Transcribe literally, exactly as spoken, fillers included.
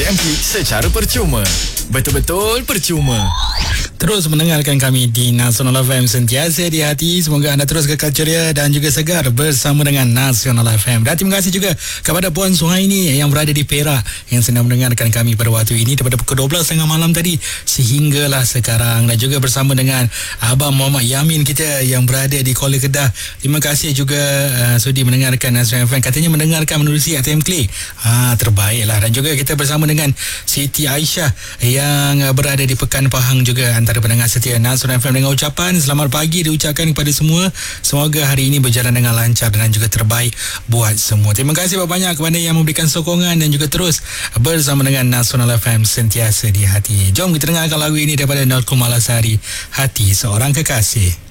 Jemput secara percuma. Betul-betul percuma. Terus mendengarkan kami di Nasional F M, sentiasa di hati. Semoga anda terus kekal ceria dan juga segar bersama dengan Nasional F M. Dan terima kasih juga kepada Puan Suhaini yang berada di Perak, yang sedang mendengarkan kami pada waktu ini daripada pukul dua belas tiga puluh malam tadi sehinggalah sekarang. Dan juga bersama dengan Abang Muhammad Yamin kita yang berada di Kuala Kedah. Terima kasih juga uh, sudi mendengarkan Nasional F M. Katanya mendengarkan menerusi A T M Klik. Ah, terbaiklah. Dan juga kita bersama dengan Siti Aisyah yang uh, berada di Pekan Pahang juga, antara pendengar setia Nasional F M, dengan ucapan selamat pagi diucapkan kepada semua. Semoga hari ini berjalan dengan lancar dan juga terbaik buat semua. Terima kasih banyak kepada yang memberikan sokongan dan juga terus bersama dengan Nasional F M, sentiasa di hati. Jom kita dengarkan lagu ini daripada Nor Kumalasari, Hati Seorang Kekasih.